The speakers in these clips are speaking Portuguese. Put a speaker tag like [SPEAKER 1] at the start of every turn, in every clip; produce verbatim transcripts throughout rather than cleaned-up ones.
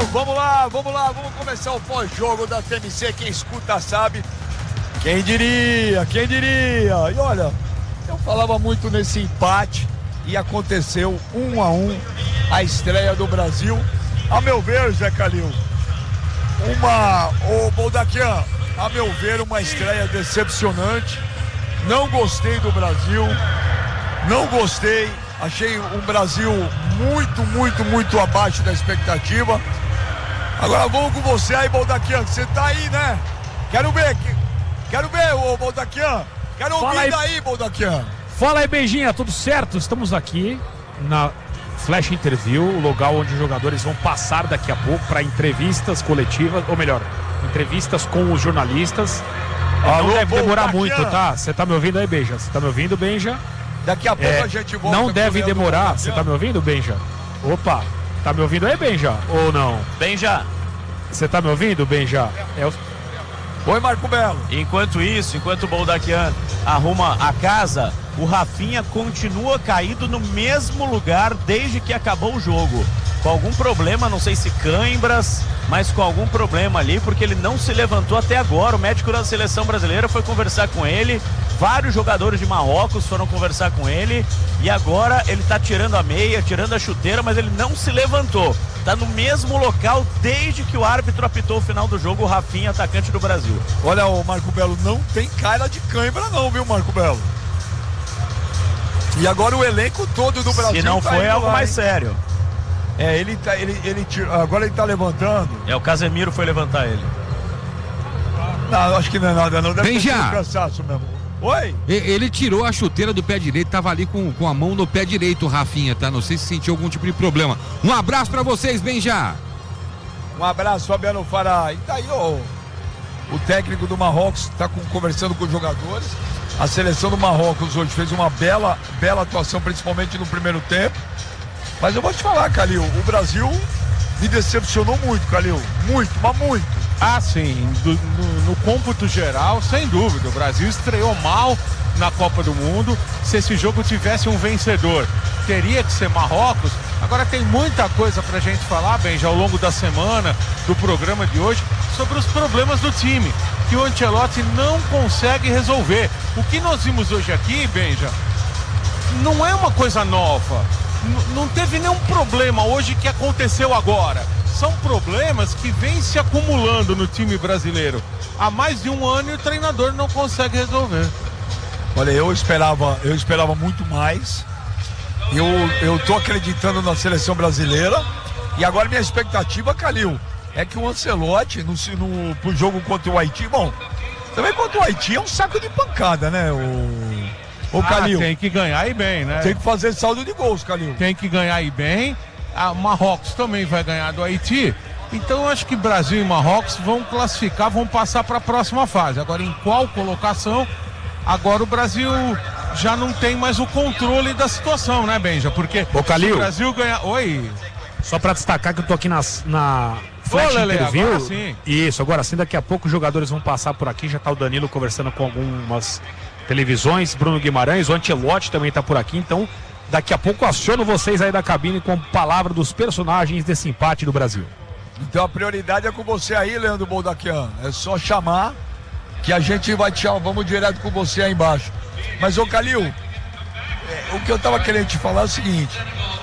[SPEAKER 1] vamos lá, vamos lá, vamos começar o pós-jogo da T M C, quem escuta sabe. Quem diria, quem diria? E olha, eu falava muito nesse empate e aconteceu um a um a estreia do Brasil. A meu ver, Zé Calil, uma, ô Boldaquian, a meu ver, uma estreia decepcionante. Não gostei do Brasil, não gostei, achei um Brasil muito, muito, muito abaixo da expectativa. Agora vamos com você aí, Boldaquian, você tá aí, né? Quero ver, quero ver, ô Boldaquian, quero ouvir aí. daí, Boldaquian.
[SPEAKER 2] Fala aí, Benjinha, tudo certo? Estamos aqui na Flash Interview, o lugar onde os jogadores vão passar daqui a pouco para entrevistas coletivas, ou melhor, entrevistas com os jornalistas. Alô, não deve demorar muito, tá? Você tá me ouvindo aí, Benja? Você tá me ouvindo, Benja?
[SPEAKER 1] Daqui a pouco é, a gente volta.
[SPEAKER 2] Não deve demorar. Você tá me ouvindo, Benja? Opa, tá me ouvindo aí, Benja? Ou não?
[SPEAKER 3] Benja.
[SPEAKER 2] Você tá me ouvindo, Benja? É o...
[SPEAKER 1] Oi, Marco Belo.
[SPEAKER 3] Enquanto isso, enquanto o Boldaquian arruma a casa, o Rafinha continua caído no mesmo lugar desde que acabou o jogo. Com algum problema, não sei se cãibras, mas com algum problema ali, porque ele não se levantou até agora. O médico da seleção brasileira foi conversar com ele, vários jogadores de Marrocos foram conversar com ele, e agora ele tá tirando a meia, tirando a chuteira, mas ele não se levantou. Tá no mesmo local desde que o árbitro apitou o final do jogo, o Rafinha, atacante do Brasil.
[SPEAKER 1] Olha, o Marco Belo, não tem cara de cãibra não, viu, Marco Belo? E agora o elenco todo do Brasil.
[SPEAKER 3] Se não
[SPEAKER 1] tá
[SPEAKER 3] foi algo
[SPEAKER 1] lá,
[SPEAKER 3] mais
[SPEAKER 1] hein?
[SPEAKER 3] sério.
[SPEAKER 1] É, ele tá, ele, ele agora ele tá levantando.
[SPEAKER 3] É, o Casemiro foi levantar ele.
[SPEAKER 1] Não, acho que não é nada não, deve
[SPEAKER 4] Vem
[SPEAKER 1] ter
[SPEAKER 4] já.
[SPEAKER 1] sido cansaço mesmo. Oi?
[SPEAKER 4] Ele tirou a chuteira do pé direito, tava ali com, com a mão no pé direito, o Rafinha, tá? Não sei se sentiu algum tipo de problema. Um abraço pra vocês, bem já.
[SPEAKER 1] Um abraço, Fabiano Fará. E tá aí, ó, o técnico do Marrocos tá com, conversando com os jogadores. A seleção do Marrocos hoje fez uma bela, bela atuação, principalmente no primeiro tempo. Mas eu vou te falar, Calil, o Brasil me decepcionou muito, Calil. Muito, mas muito.
[SPEAKER 5] Ah, sim, do, no, no cômputo geral, sem dúvida. O Brasil estreou mal na Copa do Mundo. Se esse jogo tivesse um vencedor, teria que ser Marrocos. Agora tem muita coisa pra gente falar, Benja, ao longo da semana, do programa de hoje, sobre os problemas do time, que o Ancelotti não consegue resolver. O que nós vimos hoje aqui, Benja, não é uma coisa nova. N- não teve nenhum problema hoje que aconteceu agora. São problemas que vêm se acumulando no time brasileiro há mais de um ano e o treinador não consegue resolver.
[SPEAKER 1] Olha, eu esperava, eu esperava muito mais. Eu, eu tô acreditando na seleção brasileira. E agora minha expectativa, Calil, é que o Ancelotti, no, no, pro jogo contra o Haiti, bom, também contra o Haiti é um saco de pancada, né, o, o Calil?
[SPEAKER 5] Ah, tem que ganhar e bem, né?
[SPEAKER 1] Tem que fazer saldo de gols, Calil.
[SPEAKER 5] Tem que ganhar e bem. A Marrocos também vai ganhar do Haiti. Então eu acho que Brasil e Marrocos vão classificar, vão passar para a próxima fase. Agora em qual colocação? Agora o Brasil já não tem mais o controle da situação, né, Benja? Porque
[SPEAKER 2] Ô, Calil,
[SPEAKER 5] se o Brasil ganhar... Oi?
[SPEAKER 2] Só pra destacar que eu tô aqui nas, na Flash
[SPEAKER 5] Ô, Lelê,
[SPEAKER 2] Interview.
[SPEAKER 5] agora sim.
[SPEAKER 2] Isso, agora sim, daqui a pouco os jogadores vão passar por aqui. Já tá o Danilo conversando com algumas televisões, Bruno Guimarães, o Ancelotti também tá por aqui. Então, daqui a pouco aciono vocês aí da cabine com palavra dos personagens desse empate do Brasil.
[SPEAKER 1] Então a prioridade é com você aí, Leandro Boldaquian. É só chamar que a gente vai te... Vamos direto com você aí embaixo. Mas, ô Calil, é, o que eu tava querendo te falar é o seguinte.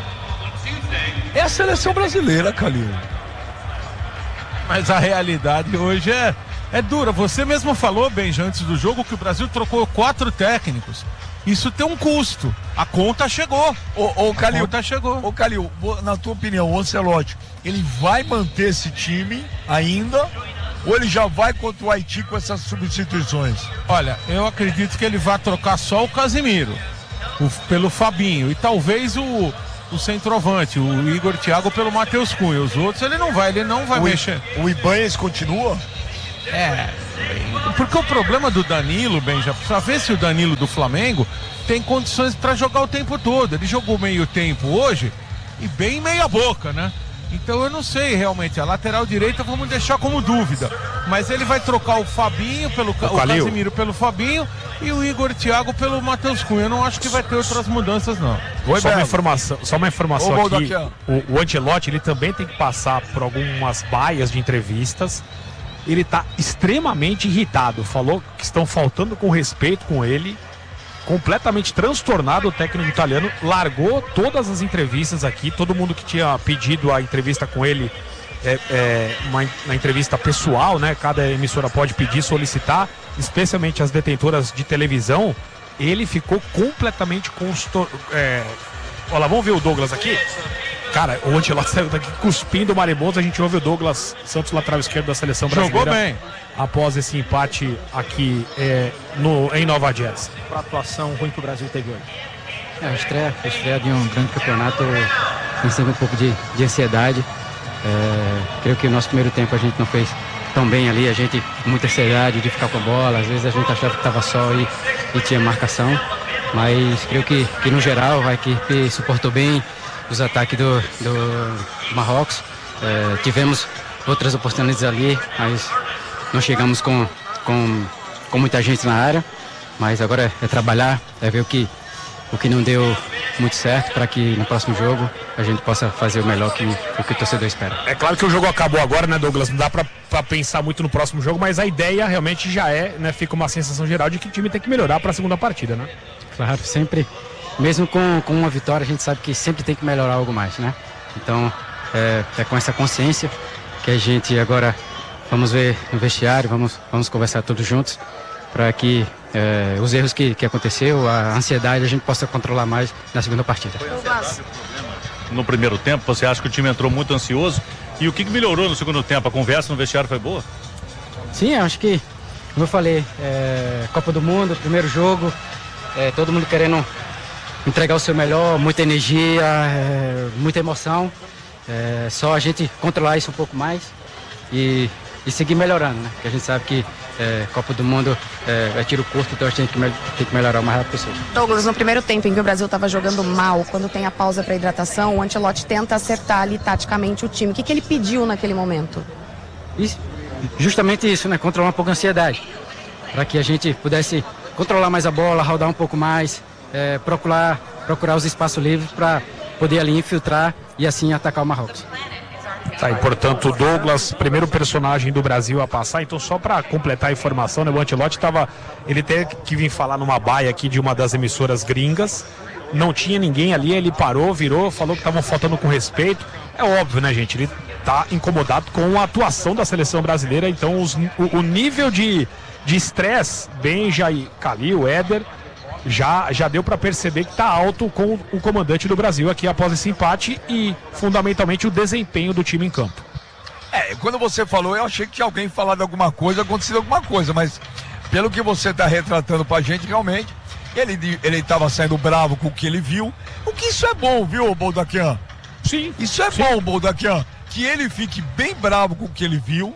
[SPEAKER 1] É a seleção brasileira, Calil.
[SPEAKER 5] Mas a realidade hoje é, é dura. Você mesmo falou, Benja, antes do jogo, que o Brasil trocou quatro técnicos. Isso tem um custo. A conta chegou.
[SPEAKER 1] Ô, ô Calil,
[SPEAKER 5] a conta chegou.
[SPEAKER 1] Ô Calil, na tua opinião, o Ancelotti, ele vai manter esse time ainda? Ou ele já vai contra o Haiti com essas substituições?
[SPEAKER 5] Olha, eu acredito que ele vai trocar só o Casemiro o, pelo Fabinho e talvez o, o centroavante, o Igor Thiago, pelo Matheus Cunha. Os outros ele não vai, ele não vai
[SPEAKER 1] o
[SPEAKER 5] mexer.
[SPEAKER 1] I, o Ibanez continua?
[SPEAKER 5] É, porque o problema do Danilo, bem, já precisa ver se o Danilo do Flamengo tem condições para jogar o tempo todo. Ele jogou meio tempo hoje e bem meia boca, né? Então eu não sei realmente, a lateral direita vamos deixar como dúvida. Mas ele vai trocar o Fabinho pelo o, o Casemiro pelo Fabinho e o Igor Thiago pelo Matheus Cunha. Eu não acho que vai ter outras mudanças, não.
[SPEAKER 2] Oi, só, uma informação, só uma informação
[SPEAKER 1] Ô,
[SPEAKER 2] aqui. O, o Ancelotti, ele também tem que passar por algumas baias de entrevistas. Ele está extremamente irritado. Falou que estão faltando com respeito com ele. Completamente transtornado, o técnico italiano largou todas as entrevistas aqui. Todo mundo que tinha pedido a entrevista com ele, é, é, uma, uma entrevista pessoal, né? Cada emissora pode pedir, solicitar, especialmente as detentoras de televisão. Ele ficou completamente constor... é... Olha lá, vamos ver o Douglas aqui. Cara, o Ancelotti saiu daqui cuspindo o maremoso. A gente ouve o Douglas Santos, lateral esquerdo da seleção brasileira.
[SPEAKER 5] Jogou bem.
[SPEAKER 2] Após esse empate aqui é, no, em Nova Jersey.
[SPEAKER 6] Para a atuação ruim que o Brasil teve hoje.
[SPEAKER 7] É, a estreia, a estreia de um grande campeonato tem sempre um pouco de, de ansiedade. É, creio que o nosso primeiro tempo a gente não fez tão bem ali, a gente com muita ansiedade de ficar com a bola, às vezes a gente achava que estava só e, e tinha marcação, mas creio que, que no geral a equipe suportou bem os ataques do, do Marrocos. É, tivemos outras oportunidades ali, mas não chegamos com, com, com muita gente na área, mas agora é trabalhar, é ver o que, o que não deu muito certo para que no próximo jogo a gente possa fazer o melhor que o que o torcedor espera.
[SPEAKER 2] É claro que o jogo acabou agora, né, Douglas? Não dá pra, pra pensar muito no próximo jogo, mas a ideia realmente já é, né? Fica uma sensação geral de que o time tem que melhorar para a segunda partida, né?
[SPEAKER 7] Claro, sempre, mesmo com, com uma vitória, a gente sabe que sempre tem que melhorar algo mais, né? Então, é, é com essa consciência que a gente agora vamos ver no vestiário, vamos, vamos conversar todos juntos para que é, os erros que, que aconteceu, a ansiedade, a gente possa controlar mais na segunda partida.
[SPEAKER 8] No primeiro tempo, você acha que o time entrou muito ansioso? E o que melhorou no segundo tempo? A conversa no vestiário foi boa?
[SPEAKER 7] Sim, acho que, como eu falei, é, Copa do Mundo, primeiro jogo, é, todo mundo querendo entregar o seu melhor, muita energia, é, muita emoção. É, só a gente controlar isso um pouco mais e, e seguir melhorando, né? Porque a gente sabe que é, Copa do Mundo é, é tiro curto, então a gente tem que, me, tem que melhorar o mais rápido possível.
[SPEAKER 9] Douglas, no primeiro tempo em que o Brasil estava jogando mal, quando tem a pausa para hidratação, o Ancelotti tenta acertar ali taticamente o time. O que, que ele pediu naquele momento?
[SPEAKER 7] Isso, justamente isso, né? Controlar um pouco a ansiedade, para que a gente pudesse controlar mais a bola, rodar um pouco mais, é, procurar, procurar os espaços livres para poder ali infiltrar e assim atacar o Marrocos.
[SPEAKER 2] Tá, e portanto, Douglas, primeiro personagem do Brasil a passar. Então, só para completar a informação, né, o Ancelotti estava, ele teve que vir falar numa baia aqui de uma das emissoras gringas. Não tinha ninguém ali, ele parou, virou, falou que estavam faltando com respeito. É óbvio, né, gente? Ele tá incomodado com a atuação da seleção brasileira. Então, os, o, o nível de de estresse, Benja e Calil, Éder, já, já deu para perceber que está alto com o comandante do Brasil aqui após esse empate e, fundamentalmente, o desempenho do time em campo.
[SPEAKER 1] É, quando você falou, eu achei que tinha alguém falado alguma coisa, acontecido alguma coisa, mas pelo que você está retratando pra gente, realmente, ele ele estava saindo bravo com o que ele viu, o que isso é bom, viu, Boldaquian?
[SPEAKER 2] Sim.
[SPEAKER 1] Isso é
[SPEAKER 2] sim.
[SPEAKER 1] bom, Boldaquian, que ele fique bem bravo com o que ele viu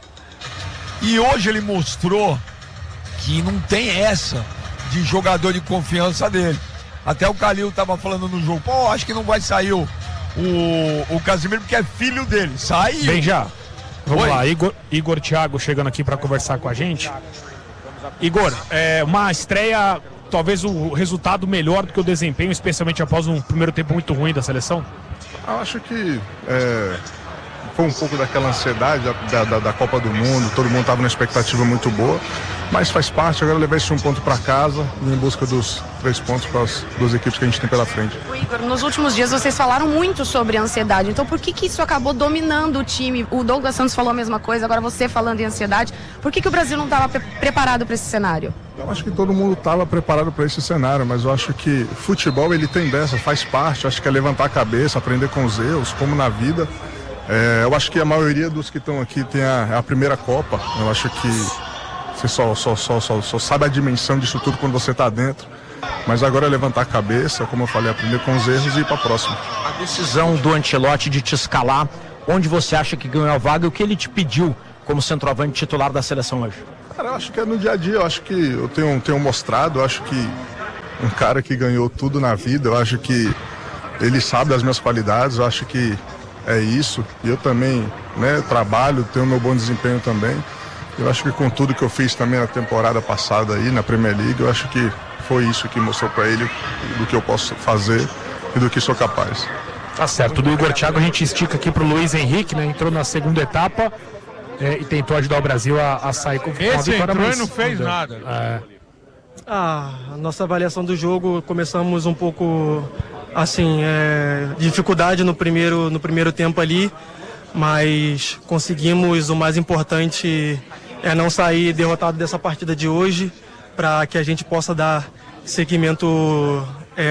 [SPEAKER 1] e hoje ele mostrou que não tem essa de jogador de confiança dele. Até o Calil estava falando no jogo, pô, acho que não vai sair o, o, o Casemiro porque é filho dele. Saiu.
[SPEAKER 2] Bem já. Vamos
[SPEAKER 1] Oi.
[SPEAKER 2] lá, Igor, Igor Thiago chegando aqui para conversar com a gente. Igor, é uma estreia, talvez o resultado melhor do que o desempenho, especialmente após um primeiro tempo muito ruim da seleção?
[SPEAKER 10] Eu acho que é, foi um pouco daquela ansiedade da, da, da Copa do Mundo, todo mundo estava numa expectativa muito boa, mas faz parte, agora levar esse um ponto para casa em busca dos três pontos para as duas equipes que a gente tem pela frente.
[SPEAKER 9] O Igor, nos últimos dias vocês falaram muito sobre ansiedade, então por que que isso acabou dominando o time? O Douglas Santos falou a mesma coisa, agora você falando em ansiedade, por que que o Brasil não estava pre preparado para esse cenário?
[SPEAKER 10] Eu acho que todo mundo estava preparado para esse cenário, mas eu acho que futebol ele tem dessa, faz parte, eu acho que é levantar a cabeça, aprender com os erros, como na vida. É, eu acho que a maioria dos que estão aqui tem a, a primeira Copa, eu acho que você só, só, só, só, só sabe a dimensão disso tudo quando você está dentro. Mas agora é levantar a cabeça, como eu falei, aprender com os erros e ir para a próxima.
[SPEAKER 6] A decisão do Ancelotti de te escalar, onde você acha que ganhou a vaga e o que ele te pediu como centroavante titular da seleção hoje?
[SPEAKER 10] Cara, eu acho que é no dia a dia, eu acho que eu tenho, tenho mostrado, eu acho que um cara que ganhou tudo na vida, eu acho que ele sabe das minhas qualidades, eu acho que é isso. E eu também, né, trabalho, tenho meu bom desempenho também. Eu acho que com tudo que eu fiz também na temporada passada aí, na Premier League, eu acho que foi isso que mostrou para ele do que eu posso fazer e do que sou capaz.
[SPEAKER 2] Tá certo. Do Igor Thiago a gente estica aqui pro Luiz Henrique, né? Entrou na segunda etapa é, e tentou ajudar o Brasil a, a sair com
[SPEAKER 5] Esse
[SPEAKER 2] a vitória,
[SPEAKER 5] entrou
[SPEAKER 2] mas
[SPEAKER 5] e não fez
[SPEAKER 2] deu.
[SPEAKER 5] nada.
[SPEAKER 2] É.
[SPEAKER 11] Ah, a nossa avaliação do jogo, começamos um pouco assim, é, dificuldade no primeiro, no primeiro tempo ali, mas conseguimos. O mais importante é não sair derrotado dessa partida de hoje, para que a gente possa dar seguimento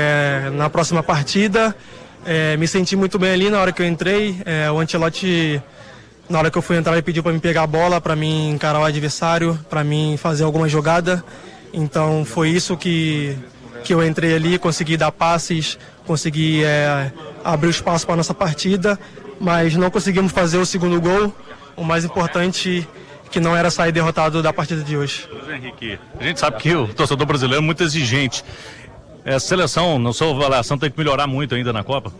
[SPEAKER 11] é, na próxima partida. É, me senti muito bem ali na hora que eu entrei. É, o Ancelotti, na hora que eu fui entrar, ele pediu para me pegar a bola, para mim encarar o adversário, para mim fazer alguma jogada. Então foi isso que, que eu entrei ali, consegui dar passes, consegui é, abrir o espaço para a nossa partida, mas não conseguimos fazer o segundo gol. O mais importante que não era sair derrotado da partida de hoje.
[SPEAKER 8] Henrique, a gente sabe que o torcedor brasileiro é muito exigente. Essa seleção, na sua avaliação, tem que melhorar muito ainda na Copa?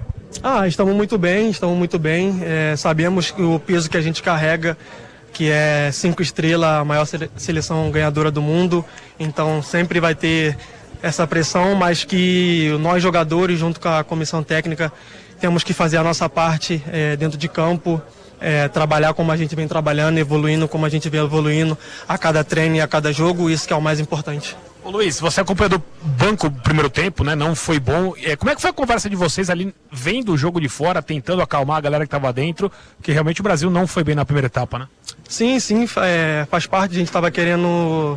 [SPEAKER 11] Ah, estamos muito bem, estamos muito bem. É, sabemos que o peso que a gente carrega, que é cinco estrelas, a maior seleção ganhadora do mundo, então sempre vai ter essa pressão, mas que nós jogadores, junto com a comissão técnica, temos que fazer a nossa parte é, dentro de campo, é, trabalhar como a gente vem trabalhando, evoluindo como a gente vem evoluindo a cada treino e a cada jogo, isso que é o mais importante.
[SPEAKER 2] Ô Luiz, você acompanhou do banco no primeiro tempo, né? Não foi bom. É, como é que foi a conversa de vocês ali, vendo o jogo de fora, tentando acalmar a galera que estava dentro? Porque realmente o Brasil não foi bem na primeira etapa, né?
[SPEAKER 11] Sim, sim, é, faz parte. A gente estava querendo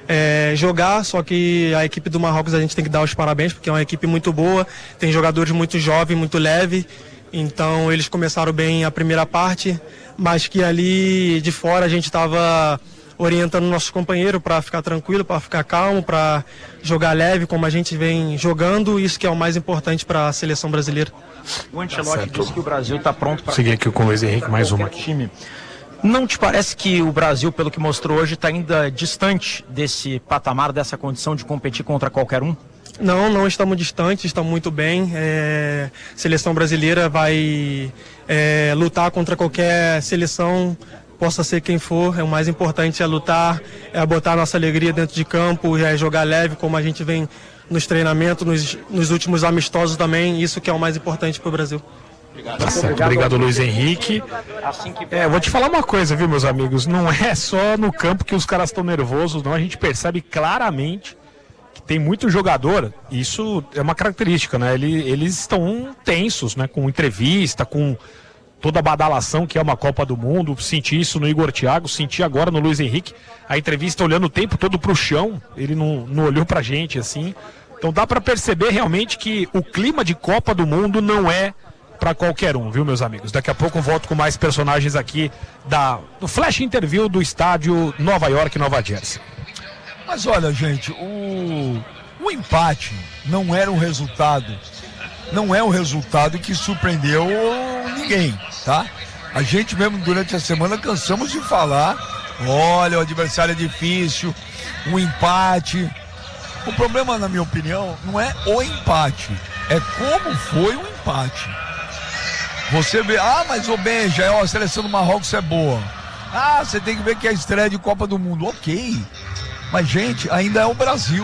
[SPEAKER 11] é, jogar, só que a equipe do Marrocos a gente tem que dar os parabéns, porque é uma equipe muito boa, tem jogadores muito jovens, muito leves. Então eles começaram bem a primeira parte, mas que ali de fora a gente estava orientando nossos companheiros para ficar tranquilo, para ficar calmo, para jogar leve como a gente vem jogando, isso que é o mais importante para a seleção brasileira.
[SPEAKER 6] O Ancelotti disse que o Brasil está pronto para...
[SPEAKER 2] Seguir aqui com o Luiz Henrique, mais uma.
[SPEAKER 6] Time. Não te parece que o Brasil, pelo que mostrou hoje, está ainda distante desse patamar, dessa condição de competir contra qualquer um?
[SPEAKER 11] Não, não estamos distantes, estamos muito bem. É, seleção brasileira vai é, lutar contra qualquer seleção, possa ser quem for. É, o mais importante é lutar, é botar a nossa alegria dentro de campo, é jogar leve como a gente vem nos treinamentos, nos, nos últimos amistosos também. Isso que é o mais importante para o Brasil.
[SPEAKER 2] Tá certo. Obrigado, Luiz Henrique. É, vou te falar uma coisa, viu, meus amigos? Não é só no campo que os caras estão nervosos, não. A gente percebe claramente que tem muito jogador. Isso é uma característica, né? Eles, eles estão tensos, né? Com entrevista, com toda a badalação que é uma Copa do Mundo. Senti isso no Igor Thiago, senti agora no Luiz Henrique. A entrevista olhando o tempo todo pro chão. Ele não, não olhou pra gente assim. Então dá pra perceber realmente que o clima de Copa do Mundo não é para qualquer um, viu, meus amigos? Daqui a pouco eu volto com mais personagens aqui da, do Flash Interview do estádio Nova York, Nova Jersey.
[SPEAKER 1] Mas olha, gente, o, o empate não era um resultado, não é um resultado que surpreendeu ninguém, tá? A gente mesmo durante a semana cansamos de falar, olha, o adversário é difícil, um empate. O problema, na minha opinião, não é o empate, é como foi o empate. Você vê, ah, mas o Benja, é, ó, a seleção do Marrocos é boa. Ah, você tem que ver que é a estreia de Copa do Mundo. Ok. Mas, gente, ainda é o Brasil.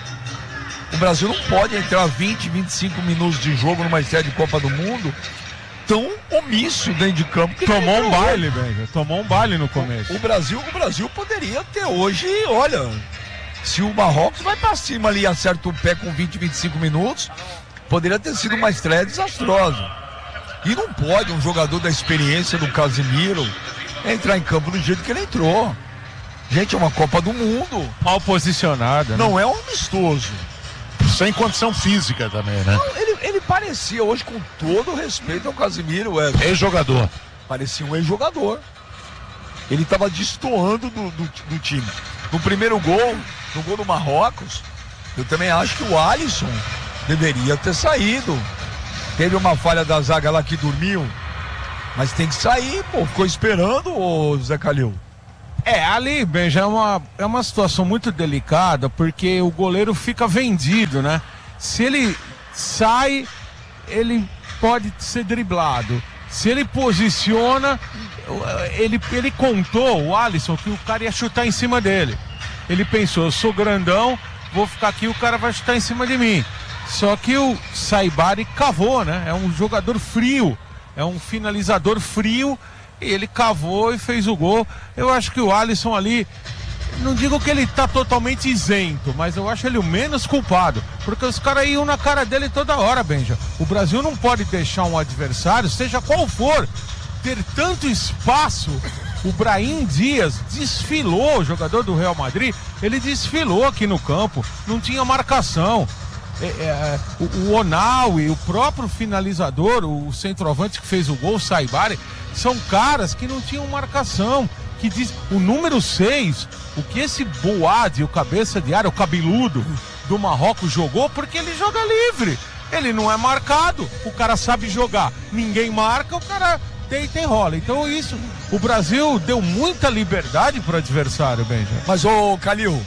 [SPEAKER 1] O Brasil não pode entrar vinte, vinte e cinco minutos de jogo numa estreia de Copa do Mundo tão omisso dentro de campo. Que
[SPEAKER 5] tomou um baile, Benja. Tomou um baile no começo.
[SPEAKER 1] O Brasil, o Brasil poderia ter hoje, olha, se o Marrocos vai pra cima ali e acerta o pé com vinte, vinte e cinco minutos, poderia ter sido uma estreia desastrosa. E não pode um jogador da experiência do Casemiro entrar em campo do jeito que ele entrou. Gente, é uma Copa do Mundo.
[SPEAKER 5] Mal posicionada.
[SPEAKER 1] Não, né? É um amistoso.
[SPEAKER 12] Sem condição física também, né?
[SPEAKER 1] Não, ele, ele parecia hoje, com todo o respeito ao Casemiro, é,
[SPEAKER 12] ex-jogador.
[SPEAKER 1] Parecia um ex-jogador. Ele estava destoando do, do, do time. No primeiro gol, no gol do Marrocos, eu também acho que o Alisson deveria ter saído. Teve uma falha da zaga lá que dormiu, mas tem que sair, pô. Ficou esperando, ô Zé Calil.
[SPEAKER 5] É, ali, Benja, é uma, é uma situação muito delicada, porque o goleiro fica vendido, né? Se ele sai, ele pode ser driblado. Se ele posiciona, ele, ele contou, o Alisson, que o cara ia chutar em cima dele. Ele pensou, eu sou grandão, vou ficar aqui, o cara vai chutar em cima de mim. Só que o Saibari cavou, né? É um jogador frio, é um finalizador frio, e ele cavou e fez o gol. Eu acho que o Alisson ali, não digo que ele tá totalmente isento, mas eu acho ele o menos culpado, porque os caras iam na cara dele toda hora, Benja. O Brasil não pode deixar um adversário, seja qual for, ter tanto espaço. O Brahim Dias desfilou, o jogador do Real Madrid, ele desfilou aqui no campo, não tinha marcação. É, é, o, o Onaui, o próprio finalizador, o centroavante que fez o gol, o Saibari, são caras que não tinham marcação. Que diz o número seis, o que esse Boade, o cabeça de área, o cabeludo do Marrocos jogou, porque ele joga livre. Ele não é marcado, o cara sabe jogar. Ninguém marca, o cara deita e rola. Então isso, o Brasil deu muita liberdade pro adversário, Benja.
[SPEAKER 1] Mas, ô Calil,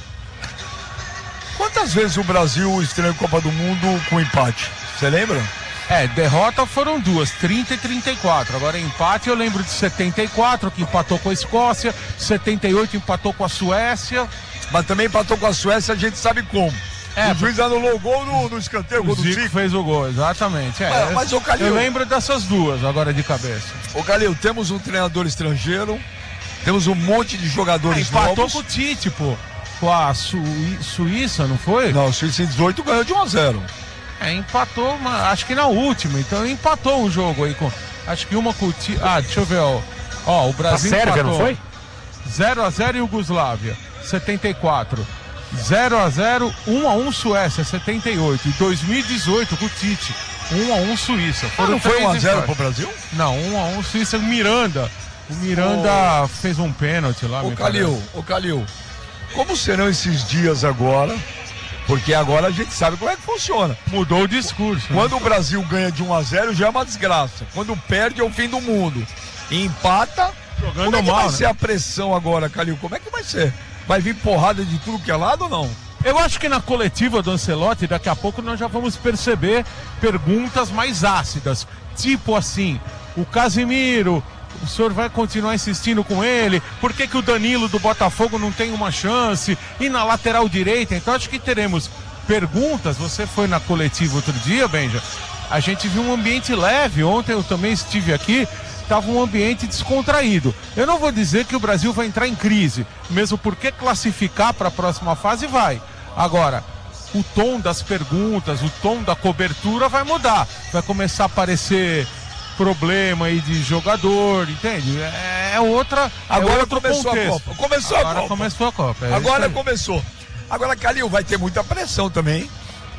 [SPEAKER 1] quantas vezes o Brasil estreou em Copa do Mundo com empate? Você lembra?
[SPEAKER 5] É, derrota foram duas, trinta e trinta e quatro. Agora empate eu lembro de setenta e quatro, que empatou com a Escócia, setenta e oito empatou com a Suécia.
[SPEAKER 1] Mas também empatou com a Suécia, a gente sabe como. É, o juiz anulou o gol no, no escanteio, o gol do
[SPEAKER 5] Zico.
[SPEAKER 1] Zico
[SPEAKER 5] fez o gol, exatamente. É,
[SPEAKER 1] mas, mas, ô, Calil,
[SPEAKER 5] eu lembro dessas duas agora de cabeça.
[SPEAKER 1] Ô Calil, temos um treinador estrangeiro, temos um monte de jogadores
[SPEAKER 5] ah, empatou
[SPEAKER 1] novos.
[SPEAKER 5] Com o Tite, pô. Com a Su... Suíça, não foi?
[SPEAKER 1] Não, o Suíça em dezoito ganhou de um a zero.
[SPEAKER 5] É, empatou, acho que na última, então empatou o jogo aí com. Acho que uma com o Tite. Ah, deixa eu ver, ó. Ó, o Brasil.
[SPEAKER 2] A Sérvia,
[SPEAKER 5] empatou.
[SPEAKER 2] Não foi?
[SPEAKER 5] zero a zero Iugoslávia, setenta e quatro. zero a zero, um a um Suécia, setenta e oito. E dois mil e dezoito com o Tite, um a um Suíça.
[SPEAKER 1] Foram ah, não foi um a zero pro Brasil?
[SPEAKER 5] Não, um a um Suíça. O Miranda. O Miranda oh. fez um pênalti lá.
[SPEAKER 1] Ô Calil, ô Calil, como serão esses dias agora? Porque agora a gente sabe como é que funciona.
[SPEAKER 5] Mudou o discurso.
[SPEAKER 1] Quando né? o Brasil ganha de um a zero já é uma desgraça. Quando perde é o fim do mundo. E empata, jogando como é que mal, vai né? ser a pressão agora, Calil? Como é que vai ser? Vai vir porrada de tudo que é lado ou não?
[SPEAKER 5] Eu acho que na coletiva do Ancelotti, daqui a pouco nós já vamos perceber perguntas mais ácidas. Tipo assim, o Casimiro, o senhor vai continuar insistindo com ele? Por que que o Danilo do Botafogo não tem uma chance? E na lateral direita? Então acho que teremos perguntas. Você foi na coletiva outro dia, Benja? A gente viu um ambiente leve. Ontem eu também estive aqui. Estava um ambiente descontraído. Eu não vou dizer que o Brasil vai entrar em crise, mesmo porque classificar para a próxima fase vai. Agora, o tom das perguntas, o tom da cobertura vai mudar. Vai começar a aparecer problema aí de jogador, entende? É, é outra.
[SPEAKER 1] Agora
[SPEAKER 5] é outro
[SPEAKER 1] começou
[SPEAKER 5] contexto.
[SPEAKER 1] a Copa. Começou
[SPEAKER 5] Agora
[SPEAKER 1] a Copa.
[SPEAKER 5] começou a Copa. É
[SPEAKER 1] Agora começou. Agora, Calil, vai ter muita pressão também.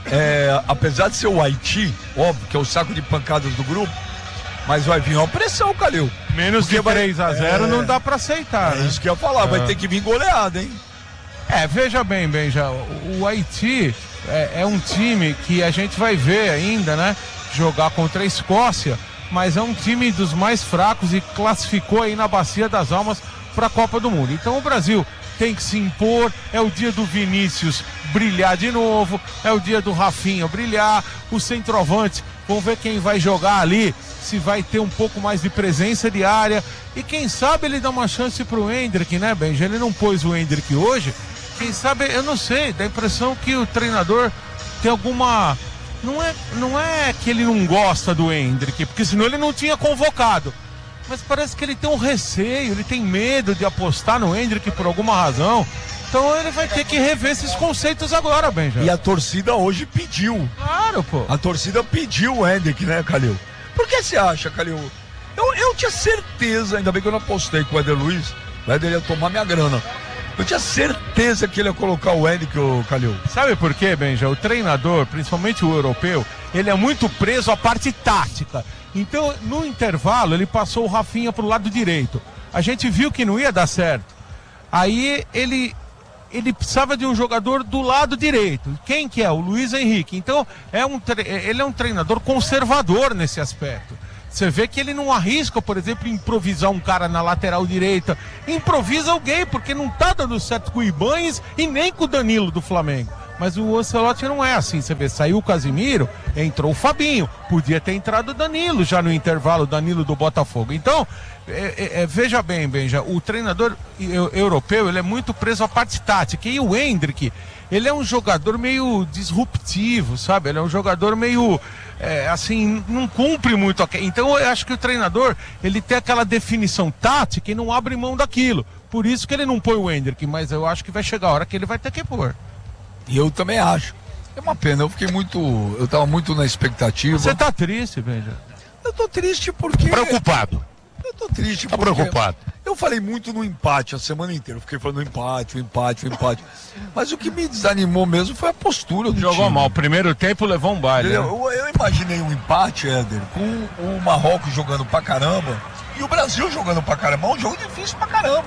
[SPEAKER 1] É, apesar de ser o Haiti, óbvio, que é o saco de pancadas do grupo, mas vai vir uma pressão, Calil.
[SPEAKER 5] Menos de três a zero é... não dá pra aceitar.
[SPEAKER 1] É
[SPEAKER 5] né?
[SPEAKER 1] isso que eu ia falar, vai
[SPEAKER 5] é.
[SPEAKER 1] ter que vir goleada, hein?
[SPEAKER 5] É, veja bem, Benja, o, o Haiti é, é um time que a gente vai ver ainda, né? Jogar contra a Escócia, mas é um time dos mais fracos e classificou aí na Bacia das Almas para a Copa do Mundo. Então o Brasil tem que se impor, é o dia do Vinícius brilhar de novo, é o dia do Rafinha brilhar, o centroavante, vamos ver quem vai jogar ali, se vai ter um pouco mais de presença de área, e quem sabe ele dá uma chance pro Endrick, né, Benja? Ele não pôs o Endrick hoje, quem sabe, eu não sei, dá a impressão que o treinador tem alguma... Não é, não é que ele não gosta do Endrick, porque senão ele não tinha convocado. Mas parece que ele tem um receio, ele tem medo de apostar no Endrick por alguma razão. Então ele vai ter que rever esses conceitos agora, Benja.
[SPEAKER 1] E a torcida hoje pediu.
[SPEAKER 5] Claro, pô.
[SPEAKER 1] A torcida pediu o Endrick, né, Calil? Por que você acha, Calil? Eu, eu tinha certeza, ainda bem que eu não apostei com o Éder Luiz, o Éder ia tomar minha grana. Eu tinha certeza que ele ia colocar o Endrick, o Calil.
[SPEAKER 5] Sabe por quê, Benja? O treinador, principalmente o europeu, ele é muito preso à parte tática. Então, no intervalo, ele passou o Rafinha pro lado direito. A gente viu que não ia dar certo. Aí ele, ele precisava de um jogador do lado direito. Quem que é? O Luiz Henrique. Então, é um, ele é um treinador conservador nesse aspecto. Você vê que ele não arrisca, por exemplo, improvisar um cara na lateral direita. Improvisa alguém, porque não tá dando certo com o Ibanez e nem com o Danilo do Flamengo. Mas o Ancelotti não é assim, você vê, saiu o Casimiro, entrou o Fabinho, podia ter entrado o Danilo já no intervalo, o Danilo do Botafogo. Então, é, é, é, veja bem, Benja, o treinador europeu, ele é muito preso à parte tática, e o Endrick, ele é um jogador meio disruptivo, sabe? Ele é um jogador meio, é, assim, não cumpre muito. Então eu acho que o treinador, ele tem aquela definição tática e não abre mão daquilo. Por isso que ele não põe o Endrick, mas eu acho que vai chegar a hora que ele vai ter que pôr.
[SPEAKER 1] E eu também acho. É uma pena, eu fiquei muito, eu tava muito na expectativa.
[SPEAKER 5] Você tá triste, Benja?
[SPEAKER 1] Eu tô triste porque...
[SPEAKER 12] Preocupado.
[SPEAKER 1] Eu tô triste
[SPEAKER 12] tá
[SPEAKER 1] porque...
[SPEAKER 12] preocupado.
[SPEAKER 1] Eu falei muito no empate a semana inteira. Eu fiquei falando o empate, o empate, o empate. Mas o que me desanimou mesmo foi a postura do
[SPEAKER 5] Jogou
[SPEAKER 1] time.
[SPEAKER 5] mal. O primeiro tempo levou um baile. Né?
[SPEAKER 1] Eu, eu imaginei um empate, Éder, com o Marrocos jogando pra caramba e o Brasil jogando pra caramba. É um jogo difícil pra caramba.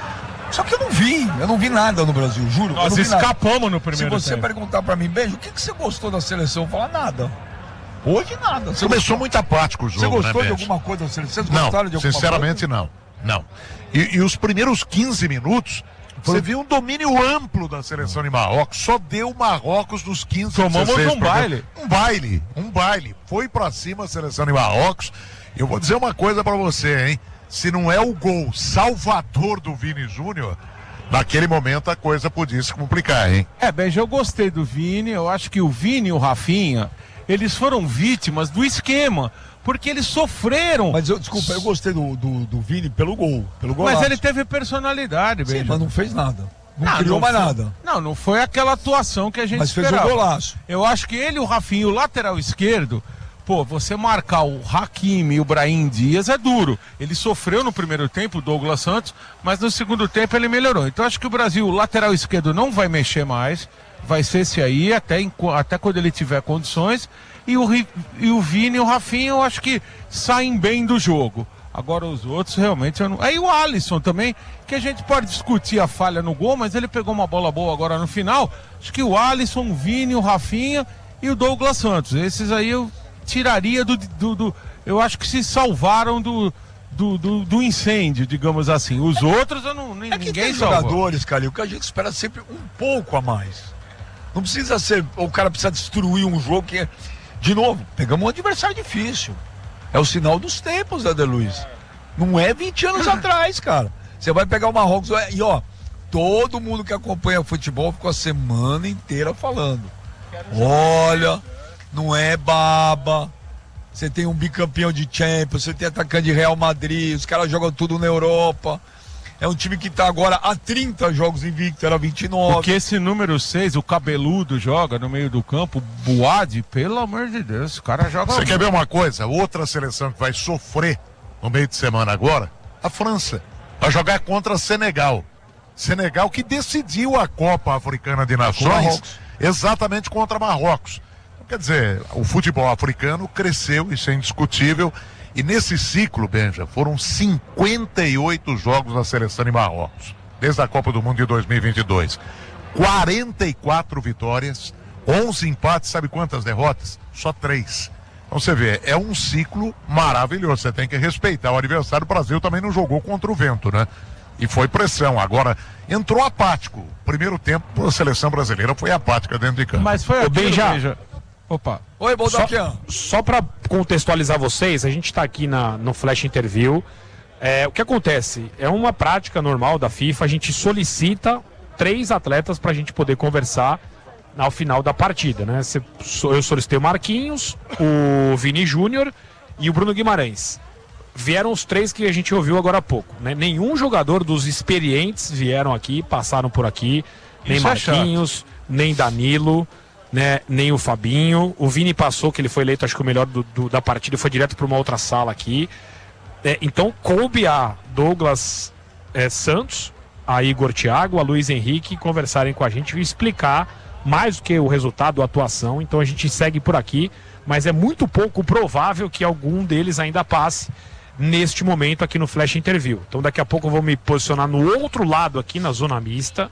[SPEAKER 1] Só que eu não vi, eu não vi nada no Brasil, juro.
[SPEAKER 5] Nós escapamos no primeiro
[SPEAKER 1] Se você
[SPEAKER 5] tempo.
[SPEAKER 1] perguntar pra mim, Beijo, o que, que você gostou da seleção? Eu falar nada. Hoje nada. Você
[SPEAKER 12] Começou
[SPEAKER 1] gostou?
[SPEAKER 12] muito apático o jogo,
[SPEAKER 1] Você gostou
[SPEAKER 12] né,
[SPEAKER 1] de
[SPEAKER 12] Benja?
[SPEAKER 1] alguma coisa da seleção? Vocês
[SPEAKER 12] Não,
[SPEAKER 1] gostaram de alguma
[SPEAKER 12] sinceramente
[SPEAKER 1] coisa?
[SPEAKER 12] não. Não. E, e os primeiros quinze minutos, você viu um domínio amplo da seleção de Marrocos. Só deu Marrocos nos quinze,
[SPEAKER 5] Tomamos
[SPEAKER 12] dezesseis
[SPEAKER 5] um baile.
[SPEAKER 12] Um baile, um baile. Foi pra cima a seleção de Marrocos. Eu vou dizer uma coisa pra você, hein? Se não é o gol salvador do Vini Júnior, naquele momento a coisa podia se complicar, hein?
[SPEAKER 5] É, Benja, eu gostei do Vini. Eu acho que o Vini e o Rafinha, eles foram vítimas do esquema. Porque eles sofreram.
[SPEAKER 1] Mas eu, desculpa, eu gostei do, do, do Vini pelo gol, pelo golaço.
[SPEAKER 5] Mas ele teve personalidade,
[SPEAKER 1] Sim,
[SPEAKER 5] Benja.
[SPEAKER 1] mas não fez nada. Não,
[SPEAKER 5] Não,
[SPEAKER 1] criou
[SPEAKER 5] não
[SPEAKER 1] mais
[SPEAKER 5] foi-
[SPEAKER 1] nada.
[SPEAKER 5] Não, não foi aquela atuação que a gente
[SPEAKER 1] Mas fez
[SPEAKER 5] esperava.
[SPEAKER 1] um golaço.
[SPEAKER 5] Eu acho que ele, o Rafinha, o lateral esquerdo, pô, você marcar o Hakimi e o Brahim Dias é duro. Ele sofreu no primeiro tempo, o Douglas Santos, mas no segundo tempo ele melhorou. Então acho que o Brasil, o lateral esquerdo, não vai mexer mais. Vai ser esse aí até, enqu- até quando ele tiver condições. E o, Ri- e o Vini e o Rafinha, eu acho que saem bem do jogo. Agora os outros, realmente, eu não... Aí o Alisson também, que a gente pode discutir a falha no gol, mas ele pegou uma bola boa agora no final. Acho que o Alisson, o Vini, o Rafinha e o Douglas Santos. Esses aí eu tiraria do... do, do eu acho que se salvaram do, do, do, do incêndio, digamos assim. Os outros, eu não,
[SPEAKER 1] É que
[SPEAKER 5] ninguém
[SPEAKER 1] tem
[SPEAKER 5] salvou.
[SPEAKER 1] jogadores, Calil, que a gente espera sempre um pouco a mais. Não precisa ser, o cara precisa destruir um jogo que é... De novo, pegamos um adversário difícil. É o sinal dos tempos, Éder Luiz. Não é vinte anos atrás, cara. Você vai pegar o Marrocos e, ó, todo mundo que acompanha futebol ficou a semana inteira falando. Olha, não é baba. Você tem um bicampeão de Champions, você tem atacante de Real Madrid, os caras jogam tudo na Europa. É um time que tá agora há trinta jogos invicto, era vinte e nove.
[SPEAKER 5] Porque esse número seis, o cabeludo, joga no meio do campo, Boade, pelo amor de Deus, o cara joga...
[SPEAKER 12] Você quer ver uma coisa? Outra seleção que vai sofrer no meio de semana agora, a França. Vai jogar contra Senegal. Senegal que decidiu a Copa Africana de Nações exatamente contra Marrocos. Então, quer dizer, o futebol africano cresceu, isso é indiscutível. E nesse ciclo, Benja, foram cinquenta e oito jogos da seleção de Marrocos, desde a Copa do Mundo de dois mil e vinte e dois. quarenta e quatro vitórias, onze empates, sabe quantas derrotas? Só três. Então você vê, é um ciclo maravilhoso, você tem que respeitar o adversário. O Brasil também não jogou contra o vento, né? E foi pressão. Agora, entrou apático. Primeiro tempo, a seleção brasileira foi apática dentro de campo.
[SPEAKER 5] Mas foi
[SPEAKER 2] Ô,
[SPEAKER 5] aquilo,
[SPEAKER 2] Benja.
[SPEAKER 5] Benja. Opa.
[SPEAKER 1] Oi,
[SPEAKER 2] Só,
[SPEAKER 1] Baldaquian.
[SPEAKER 2] só para contextualizar vocês, a gente está aqui na, no Flash Interview. É, o que acontece? É uma prática normal da FIFA, a gente solicita três atletas para a gente poder conversar ao final da partida, né? Cê, eu solicitei o Marquinhos, o Vini Júnior e o Bruno Guimarães. Vieram os três que a gente ouviu agora há pouco, né? Nenhum jogador dos experientes vieram aqui, passaram por aqui, nem
[SPEAKER 5] Isso é
[SPEAKER 2] Marquinhos, nem Danilo, né, nem o Fabinho. O Vini passou, que ele foi eleito, acho que o melhor do, do, da partida, foi direto para uma outra sala aqui. É, então, coube a Douglas é, Santos, a Igor Thiago, a Luiz Henrique conversarem com a gente e explicar mais do que o resultado, a atuação. Então, a gente segue por aqui, mas é muito pouco provável que algum deles ainda passe neste momento aqui no Flash Interview. Então, daqui a pouco eu vou me posicionar no outro lado aqui, na zona mista.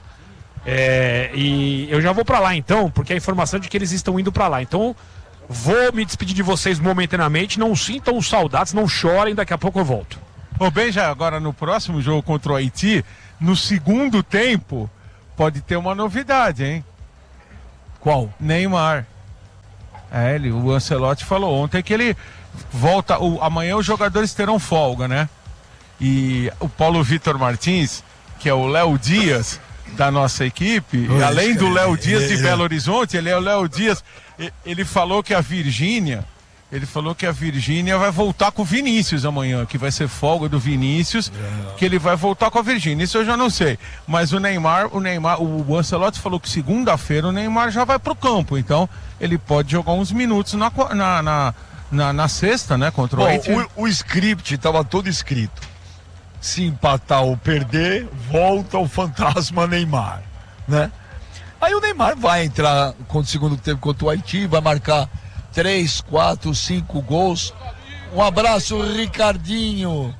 [SPEAKER 2] É, e eu já vou pra lá então, porque a informação é de que eles estão indo pra lá. Então vou me despedir de vocês momentaneamente. Não sintam saudades, não chorem, daqui a pouco eu volto.
[SPEAKER 5] Ô, Benja, agora no próximo jogo contra o Haiti, no segundo tempo, pode ter uma novidade, hein?
[SPEAKER 1] Qual?
[SPEAKER 5] Neymar. É, ele, o Ancelotti falou ontem que ele volta, o, amanhã os jogadores terão folga, né? E o Paulo Vitor Martins, que é o Léo Dias da nossa equipe, e além do Léo Dias de Belo Horizonte, ele é o Léo Dias, ele falou que a Virgínia, ele falou que a Virgínia vai voltar com o Vinícius amanhã, que vai ser folga do Vinícius, que ele vai voltar com a Virgínia, isso eu já não sei, mas o Neymar, o Neymar, o Ancelotti falou que segunda-feira o Neymar já vai pro campo, então ele pode jogar uns minutos na, na, na, na, na sexta, né, contra o Haiti.
[SPEAKER 1] O, o script estava todo escrito. Se empatar ou perder, volta o fantasma Neymar, né? Aí o Neymar vai entrar contra o segundo tempo contra o Haiti, vai marcar três, quatro, cinco gols. Um abraço, Ricardinho.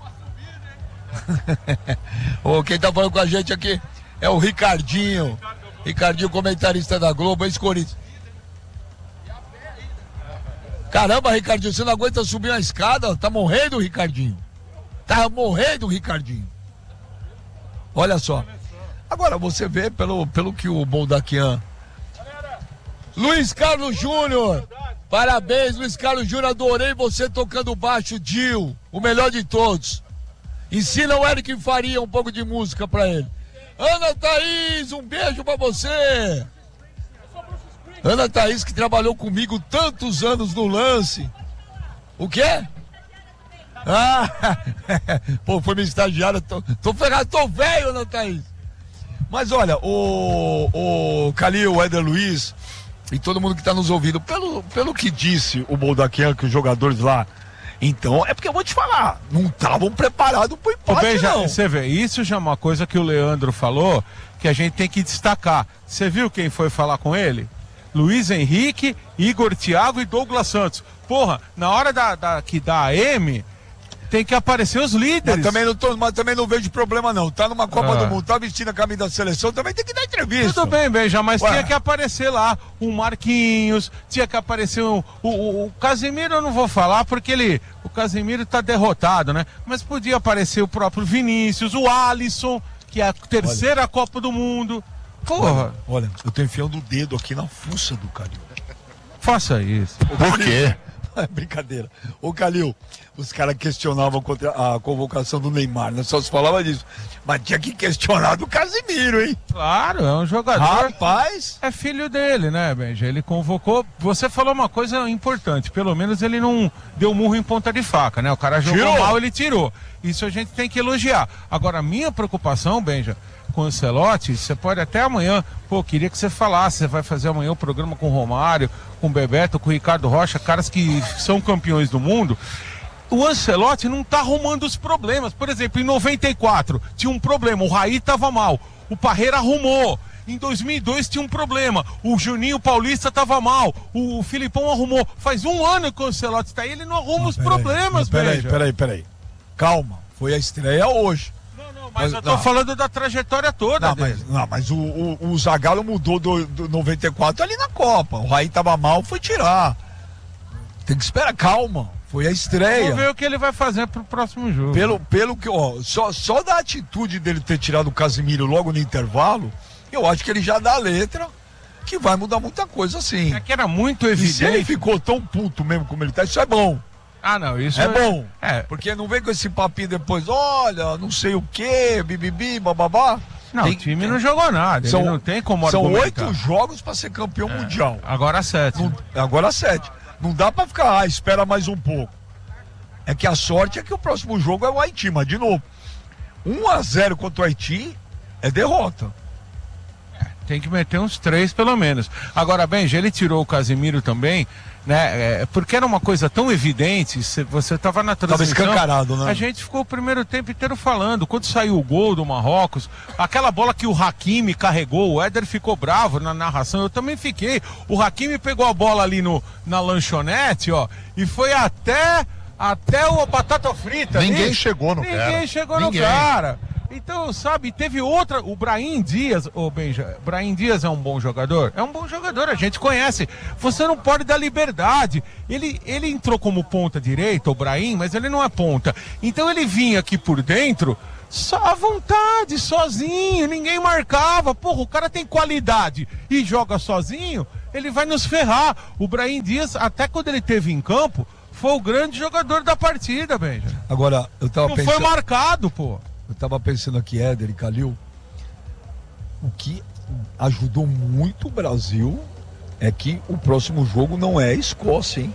[SPEAKER 1] Oh, quem tá falando com a gente aqui é o Ricardinho. Ricardinho, comentarista da Globo, ex-Corinthians. Caramba, Ricardinho, você não aguenta subir uma escada? Tá morrendo, Ricardinho. Tá morrendo, Ricardinho. Olha só. Agora você vê pelo, pelo que o Boldaquian. Luiz Carlos Júnior. Parabéns, Luiz Carlos Júnior. Adorei você tocando baixo, Dil. O melhor de todos. Ensina o Eric Faria um pouco de música pra ele. Ana Thaís, um beijo pra você. Ana Thaís, que trabalhou comigo tantos anos no lance. O quê? Ah, pô, foi minha estagiária, tô, tô ferrado, tô velho, Ana Thaís. Mas olha, o, o Calil, o Éder Luiz e todo mundo que tá nos ouvindo, pelo, pelo que disse o Boldaquian, que os jogadores lá, então, é porque eu vou te falar, não estavam preparados pro empate,
[SPEAKER 5] Ô, bem, já,
[SPEAKER 1] não.
[SPEAKER 5] Você vê, isso já é uma coisa que o Leandro falou, que a gente tem que destacar. Você viu quem foi falar com ele? Luiz Henrique, Igor Thiago e Douglas Santos. Porra, na hora da, da, que dá a M... tem que aparecer os líderes.
[SPEAKER 1] Mas também não, tô, mas também não vejo problema não. Tá numa Copa
[SPEAKER 5] Ah.
[SPEAKER 1] do Mundo, tá vestindo a camisa da seleção, também tem que dar entrevista.
[SPEAKER 5] Tudo bem, Benja, mas
[SPEAKER 1] Ué.
[SPEAKER 5] tinha que aparecer lá o Marquinhos, tinha que aparecer o, o, o, o Casemiro, eu não vou falar porque ele, o Casemiro tá derrotado, né? Mas podia aparecer o próprio Vinícius, o Alisson, que é a terceira
[SPEAKER 1] Olha.
[SPEAKER 5] Copa do Mundo. Porra.
[SPEAKER 1] Olha, olha, eu tô enfiando o dedo aqui na fuça do Calil.
[SPEAKER 5] Faça isso.
[SPEAKER 1] Por quê? Brincadeira. Ô Calil, os caras questionavam contra a convocação do Neymar, né? Só se falava disso. Mas tinha que questionar do Casemiro, hein?
[SPEAKER 5] Claro, é um jogador.
[SPEAKER 1] Rapaz!
[SPEAKER 5] É filho dele, né, Benja? Ele convocou. Você falou uma coisa importante. Pelo menos ele não deu murro em ponta de faca, né? O cara jogou
[SPEAKER 1] Tirou.
[SPEAKER 5] mal, ele tirou. Isso a gente tem que elogiar. Agora, a minha preocupação, Benja, com o Ancelotti, você pode até amanhã, pô, queria que você falasse, você vai fazer amanhã o programa com o Romário, com o Bebeto, com o Ricardo Rocha, caras que são campeões do mundo. O Ancelotti não tá arrumando os problemas. Por exemplo, em noventa e quatro tinha um problema, o Raí tava mal, o Parreira arrumou. Em dois mil e dois tinha um problema, o Juninho Paulista tava mal, o Filipão arrumou. Faz um ano que o Ancelotti tá aí, ele não arruma os problemas,
[SPEAKER 1] Peraí,
[SPEAKER 5] Benja.
[SPEAKER 1] peraí, peraí. Calma, foi a estreia hoje.
[SPEAKER 5] Mas, mas eu tô não. falando da trajetória toda
[SPEAKER 1] não,
[SPEAKER 5] dele.
[SPEAKER 1] Mas, não, mas o, o, o Zagallo mudou do, do noventa e quatro ali na Copa. O Raí tava mal, foi tirar. Tem que esperar, calma. Foi a estreia.
[SPEAKER 5] Vamos ver o que ele vai fazer pro próximo jogo.
[SPEAKER 1] Pelo, pelo que, ó, só, só da atitude dele ter tirado o Casemiro logo no intervalo, eu acho que ele já dá a letra que vai mudar muita coisa assim.
[SPEAKER 5] É que era muito evidente.
[SPEAKER 1] E se ele ficou tão puto mesmo como ele tá, isso é bom.
[SPEAKER 5] Ah, não, isso
[SPEAKER 1] é,
[SPEAKER 5] é
[SPEAKER 1] bom.
[SPEAKER 5] É.
[SPEAKER 1] Porque não vem com esse papinho depois, olha, não sei o que, bibibi, bababá.
[SPEAKER 5] Não,
[SPEAKER 1] tem,
[SPEAKER 5] o time não jogou nada,
[SPEAKER 1] são,
[SPEAKER 5] ele não tem como
[SPEAKER 1] São
[SPEAKER 5] argumentar.
[SPEAKER 1] oito jogos para ser campeão
[SPEAKER 5] é.
[SPEAKER 1] mundial.
[SPEAKER 5] Agora sete.
[SPEAKER 1] Não, agora sete. Não dá para ficar, ah, espera mais um pouco. É que a sorte é que o próximo jogo é o Haiti, mas de novo, um a zero contra o Haiti é derrota.
[SPEAKER 5] Tem que meter uns três pelo menos. Agora, Benja, ele tirou o Casemiro também, né? É, porque era uma coisa tão evidente, você estava na transmissão.
[SPEAKER 1] Tava escancarado, né?
[SPEAKER 5] A gente ficou o primeiro tempo inteiro falando. Quando saiu o gol do Marrocos, aquela bola que o Hakimi carregou, o Éder ficou bravo na narração, eu também fiquei. O Hakimi pegou a bola ali no, na lanchonete, ó, e foi até, até o batata frita.
[SPEAKER 12] Ninguém
[SPEAKER 5] ali.
[SPEAKER 12] chegou no
[SPEAKER 5] Ninguém
[SPEAKER 12] cara.
[SPEAKER 5] Ninguém chegou
[SPEAKER 12] Ninguém.
[SPEAKER 5] no cara. Então, sabe, teve outra, o Brahim Dias, ô Benja, Brahim Dias é um bom jogador? É um bom jogador, a gente conhece. Você não pode dar liberdade. Ele, ele entrou como ponta direita, o Brahim, mas ele não é ponta. Então ele vinha aqui por dentro, só à vontade, sozinho, ninguém marcava. Porra, o cara tem qualidade e joga sozinho, ele vai nos ferrar. O Brahim Dias, até quando ele esteve em campo, foi o grande jogador da partida, Benja.
[SPEAKER 1] Agora, eu tava
[SPEAKER 5] Não
[SPEAKER 1] pensando...
[SPEAKER 5] foi marcado, pô.
[SPEAKER 1] Eu tava pensando aqui, Éder e Calil, o que ajudou muito o Brasil é que o próximo jogo não é a Escócia, hein?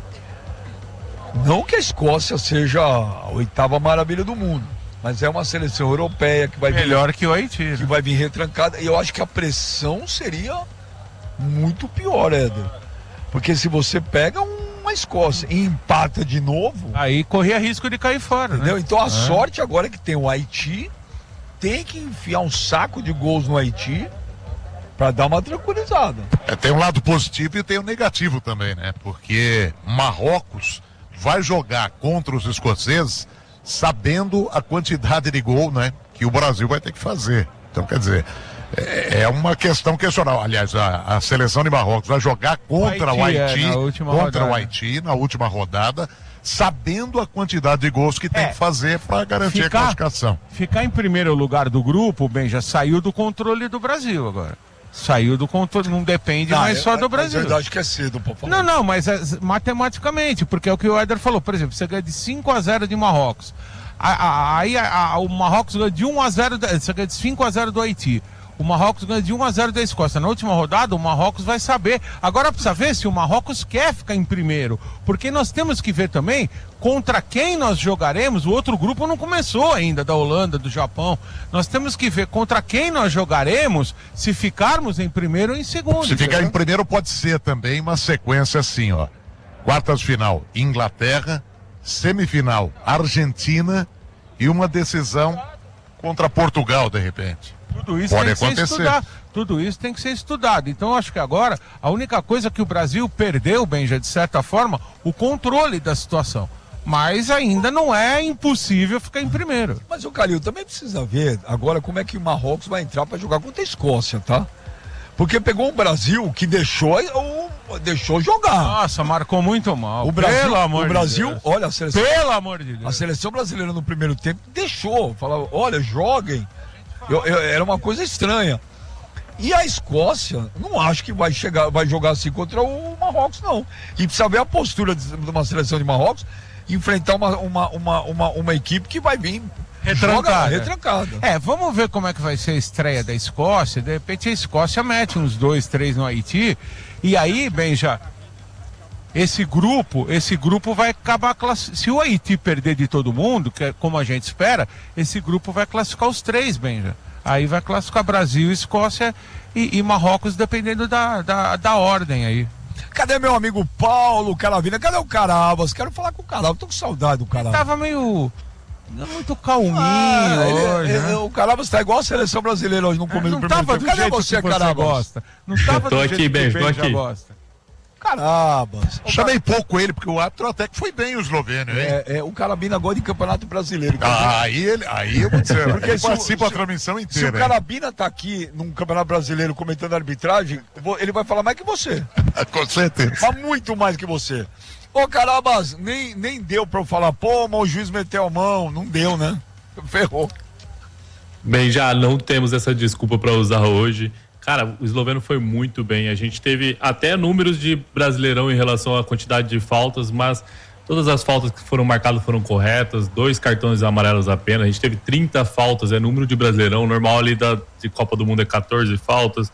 [SPEAKER 1] Não que a Escócia seja a oitava maravilha do mundo, mas é uma seleção europeia que vai vir...
[SPEAKER 5] Melhor que o Haiti.
[SPEAKER 1] Que vai vir retrancada, e eu acho que a pressão seria muito pior, Éder. Porque se você pega uma Escócia e empata de novo...
[SPEAKER 5] Aí corria risco de cair fora,
[SPEAKER 1] entendeu?
[SPEAKER 5] né?
[SPEAKER 1] Então a
[SPEAKER 5] é.
[SPEAKER 1] sorte agora é que tem o Haiti, tem que enfiar um saco de gols no Haiti para dar uma tranquilizada.
[SPEAKER 12] É, tem um lado positivo e tem um negativo também, né? Porque Marrocos vai jogar contra os escoceses sabendo a quantidade de gol, né, que o Brasil vai ter que fazer. Então, quer dizer, é, é uma questão questionável. Aliás, a, a seleção de Marrocos vai jogar contra o Haiti, o Haiti
[SPEAKER 5] é,
[SPEAKER 12] contra
[SPEAKER 5] rodada.
[SPEAKER 12] o Haiti na última rodada, sabendo a quantidade de gols que tem
[SPEAKER 5] É,
[SPEAKER 12] que fazer para garantir
[SPEAKER 5] ficar,
[SPEAKER 12] a classificação.
[SPEAKER 5] Ficar em primeiro lugar do grupo, bem, já saiu do controle do Brasil agora. Saiu do controle, não depende
[SPEAKER 1] Não,
[SPEAKER 5] mais
[SPEAKER 1] é,
[SPEAKER 5] só do
[SPEAKER 1] é,
[SPEAKER 5] Brasil.
[SPEAKER 1] É verdade que é cedo pra falar.
[SPEAKER 5] Não, não, mas é, matematicamente, porque é o que o Éder falou. Por exemplo, você ganha de cinco a zero de Marrocos. Aí o Marrocos ganha de um a zero, você ganha de cinco a zero do Haiti. O Marrocos ganha de um a zero da Escócia. Na última rodada, o Marrocos vai saber. Agora precisa ver se o Marrocos quer ficar em primeiro. Porque nós temos que ver também contra quem nós jogaremos. O outro grupo não começou ainda, da Holanda, do Japão. Nós temos que ver contra quem nós jogaremos se ficarmos em primeiro ou em segundo.
[SPEAKER 12] Se ficar em primeiro pode ser também uma sequência assim, ó. Quartas final, Inglaterra, semifinal, Argentina e uma decisão contra Portugal, de repente.
[SPEAKER 5] Tudo isso
[SPEAKER 12] Pode
[SPEAKER 5] tem que
[SPEAKER 12] acontecer.
[SPEAKER 5] ser estudado. Tudo isso tem que ser estudado. Então, eu acho que agora, a única coisa que o Brasil perdeu, Benja, de certa forma, o controle da situação. Mas ainda não é impossível ficar em primeiro.
[SPEAKER 1] Mas o Calil também precisa ver agora como é que o Marrocos vai entrar para jogar contra a Escócia, tá? Porque pegou um Brasil que deixou, o, deixou jogar.
[SPEAKER 5] Nossa, marcou muito mal.
[SPEAKER 1] O Brasil,
[SPEAKER 5] Pelo amor
[SPEAKER 1] o Brasil,
[SPEAKER 5] de Deus.
[SPEAKER 1] olha a seleção.
[SPEAKER 5] Pelo amor de Deus.
[SPEAKER 1] A seleção brasileira no primeiro tempo deixou, falava, olha, joguem. Eu, eu, era uma coisa estranha. E a Escócia, não acho que vai chegar, vai jogar assim contra o Marrocos, não. E precisa ver a postura de, de uma seleção de Marrocos, enfrentar uma, uma, uma, uma, uma equipe que vai vir
[SPEAKER 5] retrancada.
[SPEAKER 1] retrancada.
[SPEAKER 5] É, vamos ver como é que vai ser a estreia da Escócia. De repente a Escócia mete uns dois, três no Haiti. E aí, Benja, esse grupo, esse grupo vai acabar classificando. Se o Haiti perder de todo mundo, que é como a gente espera, esse grupo vai classificar os três, Benja. Aí vai classificar Brasil, Escócia e, e Marrocos, dependendo da, da, da ordem aí.
[SPEAKER 1] Cadê meu amigo Paulo Caravina? Cadê o Carabas? Quero falar com o Carabas, tô com saudade do Carabas.
[SPEAKER 5] Ele tava meio... muito calminho
[SPEAKER 1] ah,
[SPEAKER 5] hoje,
[SPEAKER 1] ele,
[SPEAKER 5] né?
[SPEAKER 1] ele, o Carabas tá igual a seleção brasileira hoje no começo
[SPEAKER 5] é,
[SPEAKER 1] do primeiro tempo. Cadê você,
[SPEAKER 5] você
[SPEAKER 1] Carabas?
[SPEAKER 5] Gosta. Não tava
[SPEAKER 8] tô
[SPEAKER 5] do
[SPEAKER 8] aqui,
[SPEAKER 5] jeito
[SPEAKER 8] beijo,
[SPEAKER 5] que
[SPEAKER 8] tô
[SPEAKER 5] o Benja
[SPEAKER 8] aqui.
[SPEAKER 5] gosta.
[SPEAKER 1] Carabas.
[SPEAKER 12] Chamei pouco ele, porque o árbitro até que foi bem o eslovênio, hein?
[SPEAKER 1] É, é, o Carabina gosta de campeonato brasileiro.
[SPEAKER 12] Ah, aí, ele, aí eu vou dizer,
[SPEAKER 1] porque
[SPEAKER 12] ele
[SPEAKER 1] se
[SPEAKER 12] participa
[SPEAKER 1] o,
[SPEAKER 12] da transmissão
[SPEAKER 1] se
[SPEAKER 12] inteira.
[SPEAKER 1] Se o Carabina tá aqui num campeonato brasileiro comentando arbitragem, ele vai falar mais que você.
[SPEAKER 12] Com certeza.
[SPEAKER 1] Fala muito mais que você. Ô, Carabas, nem, nem deu pra eu falar, pô, mas o juiz meteu a mão. Não deu, né? Ferrou.
[SPEAKER 13] Bem, já não temos essa desculpa para usar hoje. Cara, o esloveno foi muito bem. A gente teve até números de Brasileirão em relação à quantidade de faltas, mas todas as faltas que foram marcadas foram corretas, dois cartões amarelos apenas. A gente teve trinta faltas, é número de Brasileirão. Normal ali da de Copa do Mundo é quatorze faltas.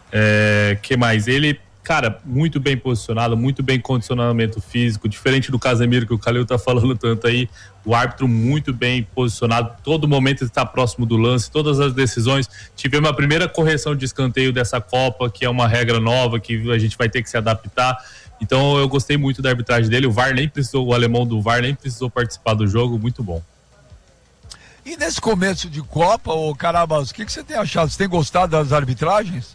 [SPEAKER 13] É, que mais? Ele, cara, muito bem posicionado, muito bem condicionamento físico, diferente do Casemiro que o Calil tá falando tanto aí. O árbitro muito bem posicionado, todo momento está próximo do lance, todas as decisões. Tivemos a primeira correção de escanteio dessa Copa, que é uma regra nova que a gente vai ter que se adaptar. Então eu gostei muito da arbitragem dele. O V A R nem precisou, o alemão do V A R nem precisou participar do jogo, muito bom.
[SPEAKER 1] E nesse começo de Copa, ô Carabas, o que, que você tem achado? Você tem gostado das arbitragens?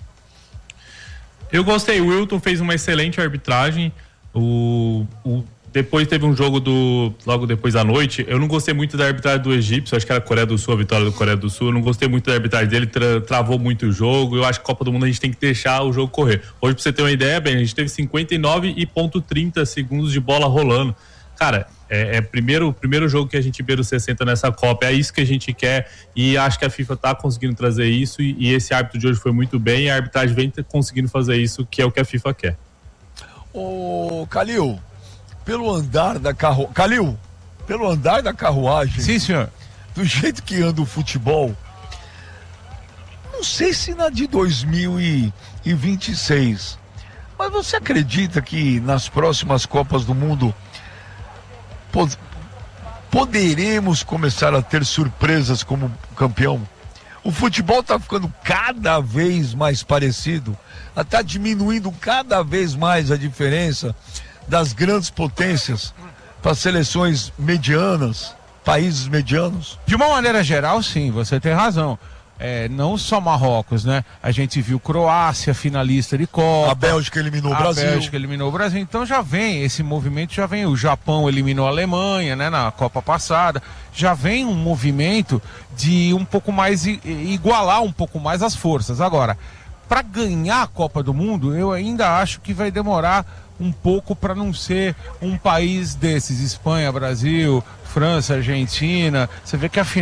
[SPEAKER 13] Eu gostei, o Wilton fez uma excelente arbitragem. O, o Depois teve um jogo do logo depois da noite. Eu não gostei muito da arbitragem do egípcio, acho que era a Coreia do Sul, a vitória do Coreia do Sul. Eu não gostei muito da arbitragem dele, tra travou muito o jogo. Eu acho que Copa do Mundo a gente tem que deixar o jogo correr. Hoje, pra você ter uma ideia, bem, a gente teve cinquenta e nove vírgula trinta segundos de bola rolando. Cara, É, é primeiro primeiro jogo que a gente beira os sessenta nessa Copa, é isso que a gente quer e acho que a FIFA tá conseguindo trazer isso e, e esse árbitro de hoje foi muito bem e a arbitragem vem conseguindo fazer isso, que é o que a FIFA quer.
[SPEAKER 1] Ô, Calil, pelo andar da carru... Calil, pelo andar da carruagem...
[SPEAKER 5] Sim, senhor.
[SPEAKER 1] Do jeito que anda o futebol, não sei se na de dois mil e vinte e seis, mas você acredita que nas próximas Copas do Mundo pod- poderemos começar a ter surpresas como campeão? O futebol está ficando cada vez mais parecido, está diminuindo cada vez mais a diferença das grandes potências para seleções medianas, países medianos.
[SPEAKER 5] De uma maneira geral, sim, você tem razão. É, não só Marrocos, né? A gente viu Croácia, finalista de Copa.
[SPEAKER 1] A Bélgica eliminou o Brasil.
[SPEAKER 5] A Bélgica eliminou o Brasil. Então já vem, esse movimento já vem. O Japão eliminou a Alemanha, né? Na Copa passada. Já vem um movimento de um pouco mais, igualar um pouco mais as forças. Agora, para ganhar a Copa do Mundo, eu ainda acho que vai demorar um pouco para não ser um país desses. Espanha, Brasil, França, Argentina. Você vê que a